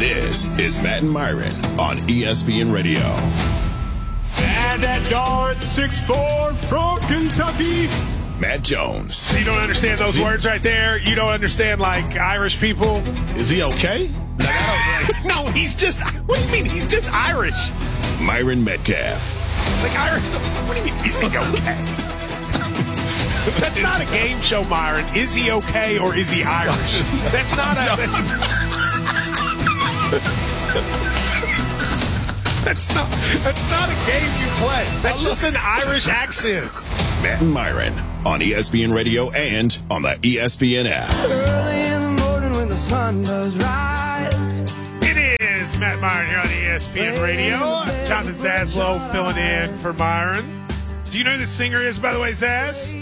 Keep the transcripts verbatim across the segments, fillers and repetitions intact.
This is Matt and Myron on E S P N Radio. And that guard, six foot four from Kentucky, Matt Jones. So you don't understand those words right there? You don't understand, like, Irish people? Is he okay? Like, I don't, like, No, he's just, what do you mean? He's just Irish. Myron Metcalf. Like, Irish, what do you mean, is he okay? That's not a game show, Myron. Is he okay or is he Irish? That's not a, that's, that's not, that's not a game you play. That's just an Irish accent. Matt and Myron on E S P N Radio and on the E S P N app. Early in the morning when the sun does rise. It is Matt Myron here on E S P N Radio. Jonathan Zaslow filling in for Myron. Do you know who the singer is, by the way, Zaz?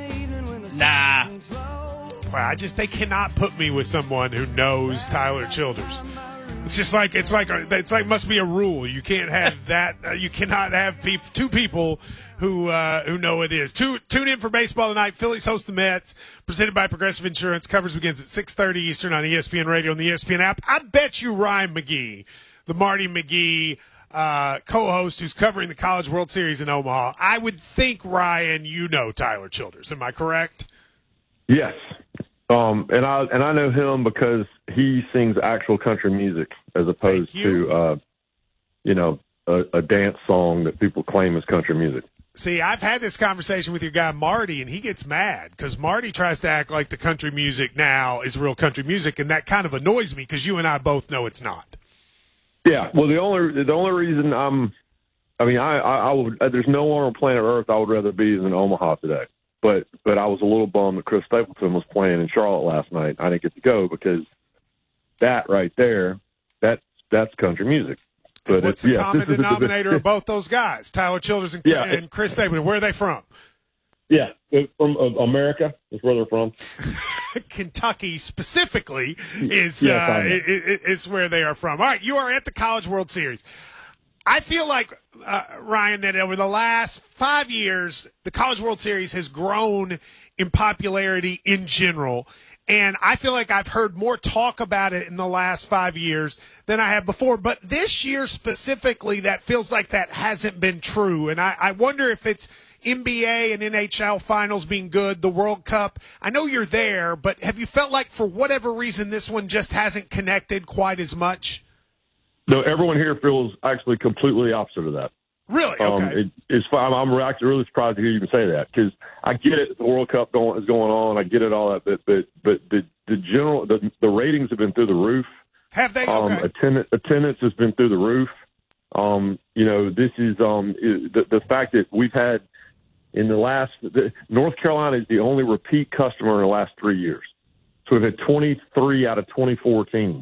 Nah. Well, I just, they cannot put me with someone who knows Tyler Childers. It's just like, it's like, it's like, must be a rule. You can't have that, uh, you cannot have peop, two people who uh, who know it is. Two, tune in for baseball tonight. Phillies host the Mets, presented by Progressive Insurance. Coverage begins at six thirty Eastern on E S P N Radio and the E S P N app. I bet you Ryan McGee, the Marty McGee uh, co-host who's covering the College World Series in Omaha, I would think, Ryan, you know Tyler Childers. Am I correct? Yes. Um, and I and I know him because he sings actual country music as opposed to, uh, you know, a, a dance song that people claim is country music. See, I've had this conversation with your guy Marty, and he gets mad because Marty tries to act like the country music now is real country music, and that kind of annoys me because you and I both know it's not. Yeah, well, the only the only reason I'm, I mean, I, I, I would. There's no one on planet Earth I would rather be than Omaha today. But but I was a little bummed that Chris Stapleton was playing in Charlotte last night. I didn't get to go because that right there, that that's country music. But what's it's, the yeah, common denominator of both those guys, Tyler Childers and, yeah, and Chris Stapleton? Where are they from? Yeah, from uh, America is where they're from. Kentucky specifically is yes, uh, is, is where they are from. All right, you are at the College World Series. I feel like, uh, Ryan, that over the last five years, the College World Series has grown in popularity in general. And I feel like I've heard more talk about it in the last five years than I have before. But this year specifically, that feels like that hasn't been true. And I, I wonder if it's N B A and N H L finals being good, the World Cup. I know you're there, but have you felt like for whatever reason this one just hasn't connected quite as much? No, everyone here feels actually completely opposite of that. Really? Um, Okay. it, it's fine. I'm actually really surprised to hear you even say that because I get it. The World Cup going is going on. I get it all that, but but but the the general the the ratings have been through the roof. Have they? Um, Okay. attendance attendance has been through the roof. Um, you know, this is um the the fact that we've had in the last the, North Carolina is the only repeat customer in the last three years. So we've had twenty-three out of twenty-four teams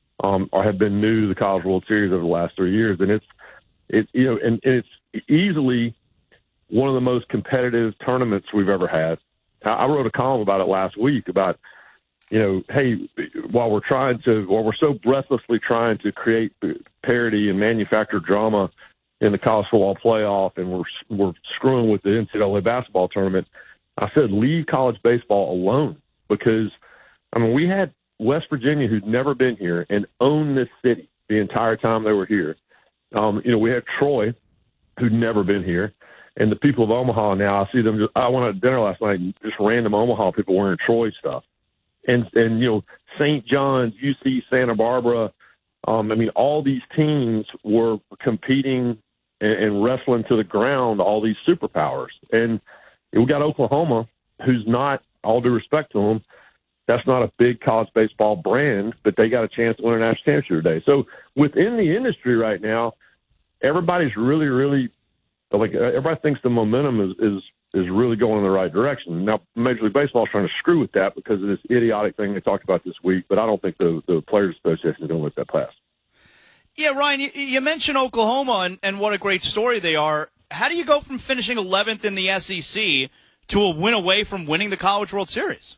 um or have been new to the College World Series over the last three years, and it's It you know, and, and it's easily one of the most competitive tournaments we've ever had. I, I wrote a column about it last week about, you know, hey, while we're trying to, while we're so breathlessly trying to create parity and manufacture drama in the college football playoff, and we're we're screwing with the N C double A basketball tournament, I said leave college baseball alone because, I mean, we had West Virginia who'd never been here and owned this city the entire time they were here. Um, you know, we had Troy, who'd never been here, and the people of Omaha now, I see them. Just, I went to dinner last night and just random Omaha people wearing Troy stuff. And, and you know, Saint John's, U C Santa Barbara, um, I mean, all these teams were competing and, and wrestling to the ground all these superpowers. And we got Oklahoma, who's not, all due respect to them, that's not a big college baseball brand, but they got a chance to win a national championship today. So within the industry right now, everybody's really, really like everybody thinks the momentum is is is really going in the right direction. Now, Major League Baseball is trying to screw with that because of this idiotic thing they talked about this week, but I don't think the the Players Association is going to let that pass. Yeah, Ryan, you, you mentioned Oklahoma and, and what a great story they are. How do you go from finishing eleventh in the S E C to a win away from winning the College World Series?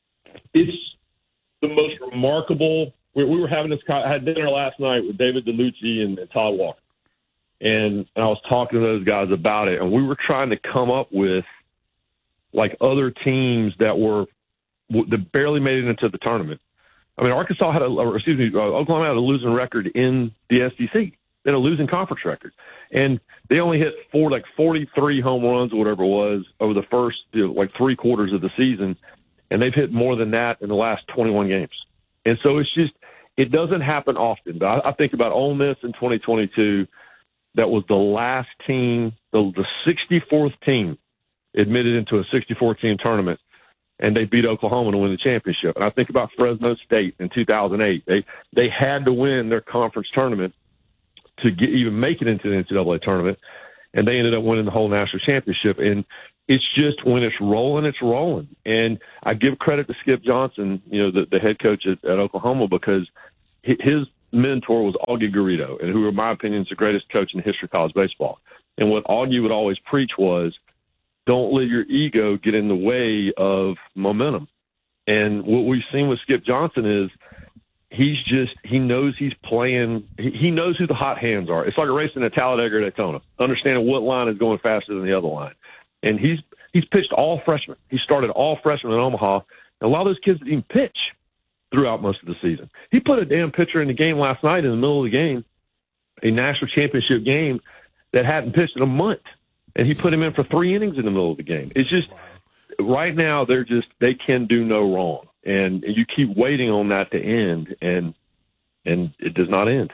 It's the most remarkable. We, we were having this. I had dinner last night with David DeLucci and, and Todd Walker, and, and I was talking to those guys about it. And we were trying to come up with like other teams that were that barely made it into the tournament. I mean, Arkansas had a, or excuse me, uh, Oklahoma had a losing record in the S E C. They had a losing conference record. And they only hit four, like forty-three home runs or whatever it was over the first, you know, like three quarters of the season. And they've hit more than that in the last twenty-one games. And so it's just, it doesn't happen often. But I, I think about Ole Miss in twenty twenty-two. That was the last team, the, the sixty-fourth team admitted into a sixty-four team tournament, and they beat Oklahoma to win the championship. And I think about Fresno State in two thousand eight. They they had to win their conference tournament to get, even make it into the N C double A tournament, and they ended up winning the whole national championship. And it's just when it's rolling, it's rolling. And I give credit to Skip Johnson, you know, the, the head coach at, at Oklahoma, because his mentor was Augie Garrido, and who, in my opinion, is the greatest coach in the history of college baseball. And what Augie would always preach was, don't let your ego get in the way of momentum. And what we've seen with Skip Johnson is he's just, he knows he's playing, he knows who the hot hands are. It's like a race in a Talladega or Daytona, understanding what line is going faster than the other line. And he's he's pitched all freshmen. He started all freshmen in Omaha. And a lot of those kids didn't even pitch throughout most of the season. He put a damn pitcher in the game last night in the middle of the game, a national championship game that hadn't pitched in a month. And he put him in for three innings in the middle of the game. It's just, right now, they're just, they can do no wrong. And you keep waiting on that to end, and and it does not end.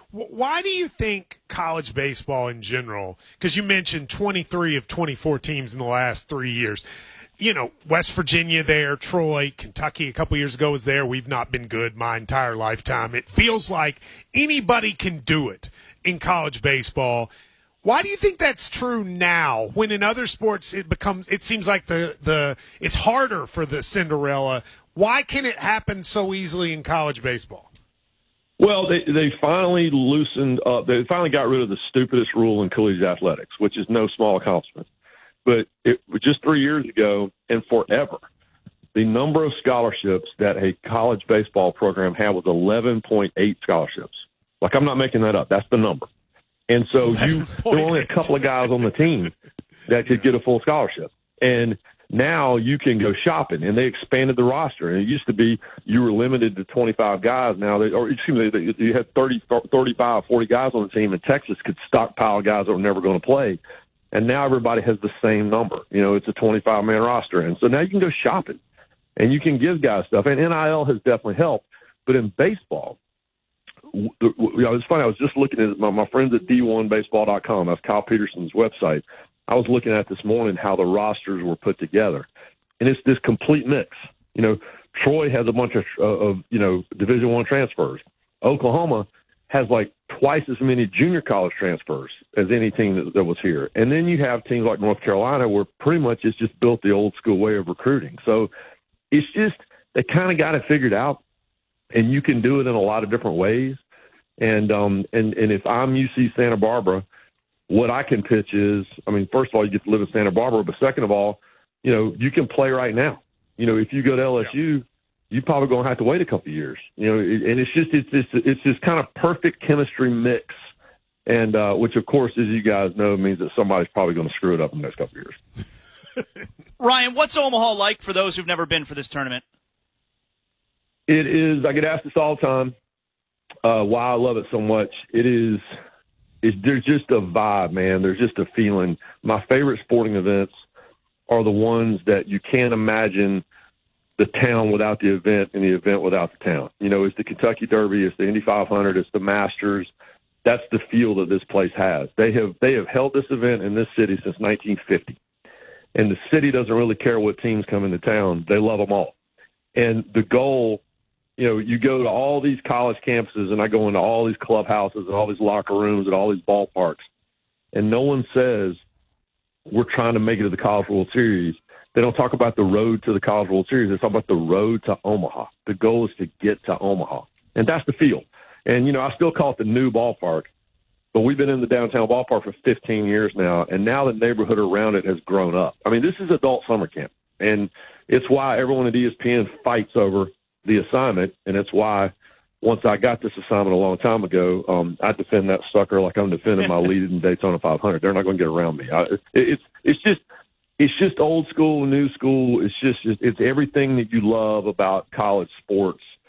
Why do you think college baseball in general, because you mentioned twenty-three of twenty-four teams in the last three years, you know, West Virginia there, Troy, Kentucky a couple years ago was there. We've not been good my entire lifetime. It feels like anybody can do it in college baseball. Why do you think that's true now, when in other sports it becomes, it seems like the, the it's harder for the Cinderella? Why can it happen so easily in college baseball? Well, they they finally loosened up. They finally got rid of the stupidest rule in collegiate athletics, which is no small accomplishment. But it was just three years ago, and forever, the number of scholarships that a college baseball program had was eleven point eight scholarships. Like, I'm not making that up. That's the number. And so you there were only a couple of guys on the team that could get a full scholarship. And now you can go shopping, and they expanded the roster. And it used to be you were limited to twenty-five guys. Now, they, or excuse me, you had thirty, thirty-five, forty guys on the team, and Texas could stockpile guys that were never going to play. And now everybody has the same number. You know, it's a twenty-five man roster. And so now you can go shopping, and you can give guys stuff. And N I L has definitely helped. But in baseball, you know, it's funny. I was just looking at my, my friends at D one baseball dot com. That's Kyle Peterson's website. I was looking at this morning how the rosters were put together, and it's this complete mix. You know, Troy has a bunch of, uh, of you know, Division One transfers. Oklahoma has like twice as many junior college transfers as any team that, that was here. And then you have teams like North Carolina, where pretty much it's just built the old school way of recruiting. So it's just, they kind of got it figured out, and you can do it in a lot of different ways. And, um, and, and if I'm U C Santa Barbara, what I can pitch is, I mean, first of all, you get to live in Santa Barbara, but second of all, you know, you can play right now. You know, if you go to L S U, yeah. you're probably going to have to wait a couple of years. You know, and it's just, it's just, it's this kind of perfect chemistry mix. And, uh, which of course, as you guys know, means that somebody's probably going to screw it up in the next couple of years. Ryan, what's Omaha like for those who've never been for this tournament? It is, I get asked this all the time, uh, why I love it so much. It is, It's, there's just a vibe, man. There's just a feeling. My favorite sporting events are the ones that you can't imagine the town without the event and the event without the town. You know, it's the Kentucky Derby, it's the Indy five hundred, it's the Masters. That's the feel that this place has. They have they have held this event in this city since nineteen fifty. And the city doesn't really care what teams come into town. They love them all. And the goal, you know, you go to all these college campuses, and I go into all these clubhouses and all these locker rooms and all these ballparks, and no one says we're trying to make it to the College World Series. They don't talk about the road to the College World Series. They talk about the road to Omaha. The goal is to get to Omaha, and that's the field. And, you know, I still call it the new ballpark, but we've been in the downtown ballpark for fifteen years now, and now the neighborhood around it has grown up. I mean, this is adult summer camp, and it's why everyone at E S P N fights over the assignment, and it's why once I got this assignment a long time ago, um, I defend that sucker like I'm defending my lead in Daytona five hundred. They're not going to get around me. I, it, it's it's just it's just old school, new school. It's just it's everything that you love about college sports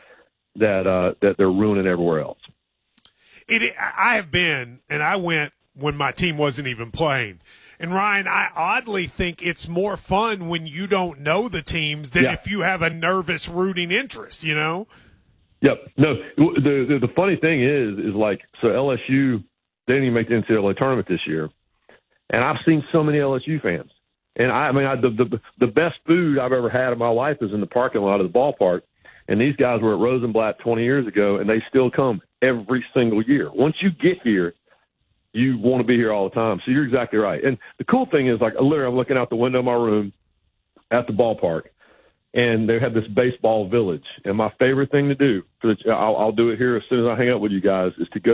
that uh, that they're ruining everywhere else. It, I have been, and I went when my team wasn't even playing. And, Ryan, I oddly think it's more fun when you don't know the teams than yeah. if you have a nervous rooting interest, you know? Yep. No, the, the the funny thing is, is like, so L S U, they didn't even make the N C double A tournament this year. And I've seen so many L S U fans. And, I, I mean, I, the, the the best food I've ever had in my life is in the parking lot of the ballpark. And these guys were at Rosenblatt twenty years ago, and they still come every single year. Once you get here, you want to be here all the time. So you're exactly right. And the cool thing is, like, literally, I'm looking out the window of my room at the ballpark, and they have this baseball village. And my favorite thing to do, I'll, I'll do it here as soon as I hang up with you guys, is to go